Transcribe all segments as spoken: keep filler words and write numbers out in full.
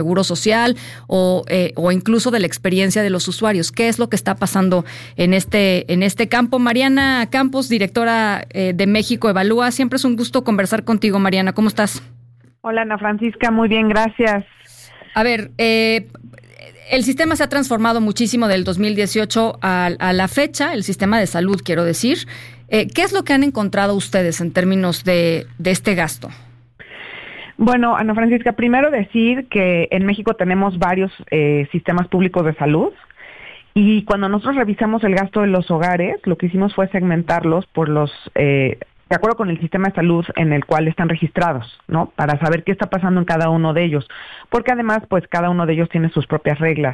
Seguro Social o, eh, o incluso de la experiencia de los usuarios. ¿Qué es lo que está pasando en este, en este campo? Mariana Campos, directora eh, de México Evalúa. Siempre es un gusto conversar contigo, Mariana. ¿Cómo estás? Hola, Ana Francisca. Muy bien, gracias. A ver, eh, el sistema se ha transformado muchísimo del dos mil dieciocho a, a la fecha, el sistema de salud, quiero decir. Eh, ¿Qué es lo que han encontrado ustedes en términos de, de este gasto? Bueno, Ana Francisca, primero decir que en México tenemos varios eh, sistemas públicos de salud y cuando nosotros revisamos el gasto de los hogares, lo que hicimos fue segmentarlos por los, eh, de acuerdo con el sistema de salud en el cual están registrados, ¿no? Para saber qué está pasando en cada uno de ellos, porque además, pues cada uno de ellos tiene sus propias reglas.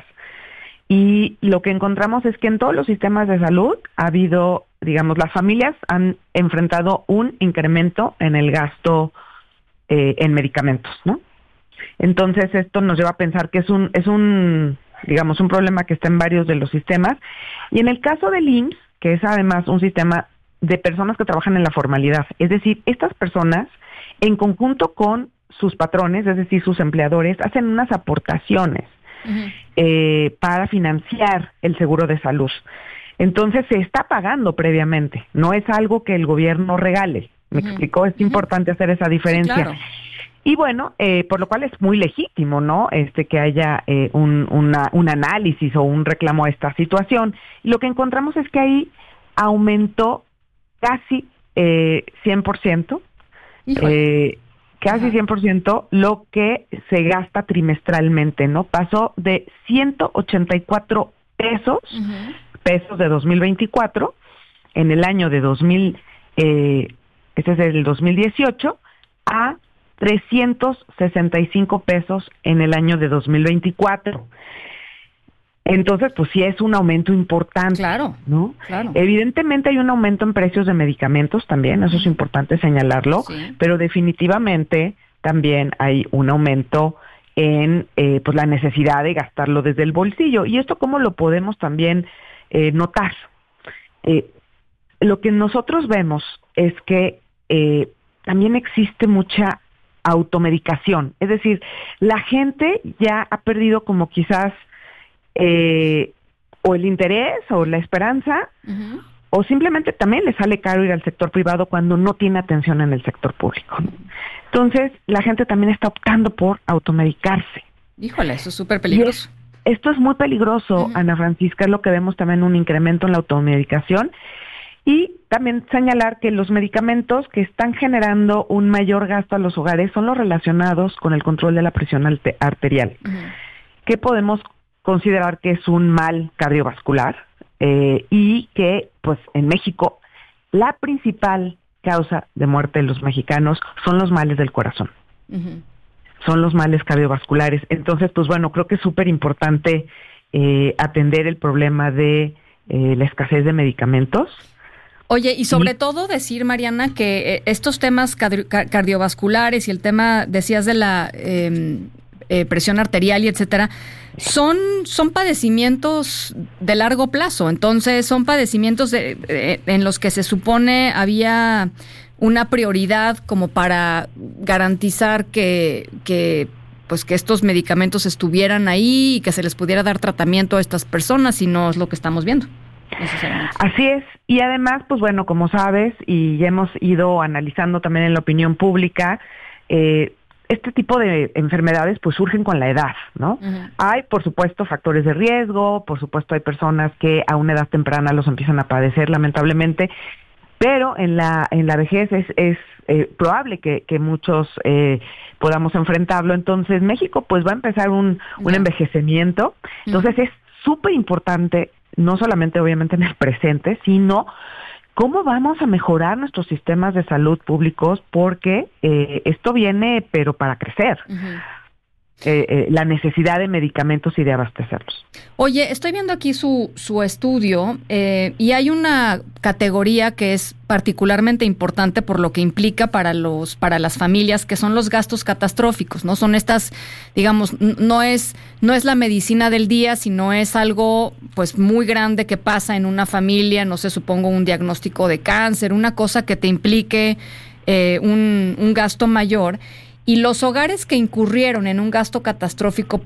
Y lo que encontramos es que en todos los sistemas de salud ha habido, digamos, las familias han enfrentado un incremento en el gasto Eh, en medicamentos, ¿no? Entonces esto nos lleva a pensar que es un, es un, digamos, un problema que está en varios de los sistemas. Y en el caso del I M S S, que es además un sistema de personas que trabajan en la formalidad, es decir, estas personas, en conjunto con sus patrones, es decir, sus empleadores, hacen unas aportaciones uh-huh. eh, para financiar el seguro de salud. Entonces se está pagando previamente, no es algo que el gobierno regale. ¿Me uh-huh. explicó? Es uh-huh. importante hacer esa diferencia. Sí, claro. Y bueno, eh, por lo cual es muy legítimo, ¿no? Este que haya eh, un, una, un análisis o un reclamo a esta situación. Y lo que encontramos es que ahí aumentó casi eh, cien por ciento, eh, casi uh-huh. cien por ciento lo que se gasta trimestralmente, ¿no? Pasó de ciento ochenta y cuatro pesos, uh-huh. pesos de dos mil veinticuatro, en el año de dos mil eh, este es del dos mil dieciocho, a trescientos sesenta y cinco pesos en el año de dos mil veinticuatro. Entonces, pues sí es un aumento importante, claro, ¿no? Claro. Evidentemente hay un aumento en precios de medicamentos también, eso es importante señalarlo, sí. Pero definitivamente también hay un aumento en eh, pues la necesidad de gastarlo desde el bolsillo. ¿Y esto cómo lo podemos también eh, notar? Eh, lo que nosotros vemos es que Eh, también existe mucha automedicación, es decir, la gente ya ha perdido como quizás eh, o el interés o la esperanza, uh-huh. o simplemente también le sale caro ir al sector privado cuando no tiene atención en el sector público. Entonces, la gente también está optando por automedicarse. Híjole, eso es súper peligroso. Es, esto es muy peligroso, uh-huh. Ana Francisca, es lo que vemos también un incremento en la automedicación. Y también señalar que los medicamentos que están generando un mayor gasto a los hogares son los relacionados con el control de la presión arterial, uh-huh. que podemos considerar que es un mal cardiovascular eh, y que, pues, en México la principal causa de muerte de los mexicanos son los males del corazón, uh-huh. son los males cardiovasculares. Entonces, pues bueno, creo que es súper importante eh, atender el problema de eh, la escasez de medicamentos. Oye, y sobre sí. todo decir, Mariana, que estos temas cardiovasculares y el tema, decías, de la eh, eh, presión arterial y etcétera, son, son padecimientos de largo plazo. Entonces, son padecimientos de, de, en los que se supone había una prioridad como para garantizar que, que, pues, que estos medicamentos estuvieran ahí y que se les pudiera dar tratamiento a estas personas, y no es lo que estamos viendo. Así es, y además, pues bueno, como sabes, y ya hemos ido analizando también en la opinión pública, eh, este tipo de enfermedades pues surgen con la edad, ¿no? Uh-huh. Hay, por supuesto, factores de riesgo, por supuesto hay personas que a una edad temprana los empiezan a padecer, lamentablemente, pero en la en la vejez es, es eh, probable que, que muchos eh, podamos enfrentarlo. Entonces, México pues va a empezar un, un uh-huh. envejecimiento, entonces uh-huh. es súper importante, no solamente obviamente en el presente, sino cómo vamos a mejorar nuestros sistemas de salud públicos, porque eh, esto viene pero para crecer. Uh-huh. Eh, eh, la necesidad de medicamentos y de abastecerlos. Oye, estoy viendo aquí su, su estudio eh, y hay una categoría que es particularmente importante por lo que implica para los para las familias, que son los gastos catastróficos, ¿no? Son estas, digamos, no es no es la medicina del día, sino es algo pues muy grande que pasa en una familia, no sé, supongo un diagnóstico de cáncer, una cosa que te implique eh, un, un gasto mayor. y los hogares que incurrieron en un gasto catastrófico